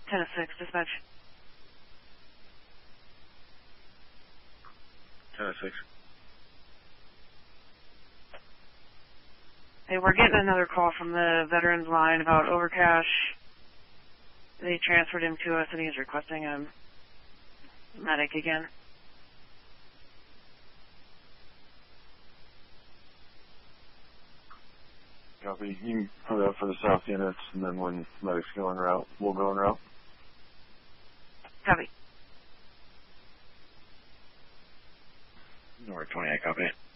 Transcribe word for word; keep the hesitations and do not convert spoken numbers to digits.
ten six, dispatch. ten six. Hey, we're getting another call from the veterans line about overcash. They transferred him to us, and he's requesting a medic again. Copy. You can put it up for the south units, and then when medics go en route, we'll go en route. Copy. North twenty-eight, copy.